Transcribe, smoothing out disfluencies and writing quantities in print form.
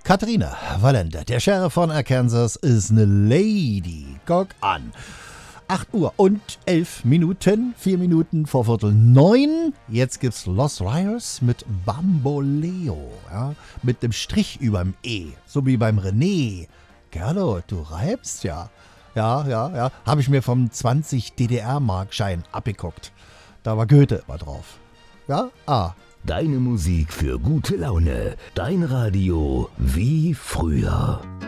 Katharina Valente, der Sheriff von Arkansas, ist eine Lady. Guck an. 8 Uhr und 11 Minuten, 4 Minuten vor Viertel 9. Jetzt gibt's Los Riders mit Bamboleo, ja, mit dem Strich überm E, so wie beim René. Gerlo, du reibst ja. Ja, habe ich mir vom 20 DDR-Markschein abgeguckt. Da war Goethe immer drauf. Ja, Deine Musik für gute Laune. Dein Radio wie früher.